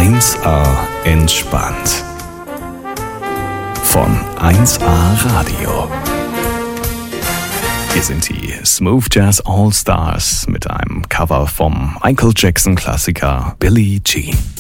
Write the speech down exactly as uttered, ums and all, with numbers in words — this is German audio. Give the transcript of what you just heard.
eins A entspannt. Von eins A Radio. Hier sind die Smooth Jazz All Stars mit einem Cover vom Michael Jackson Klassiker Billie Jean.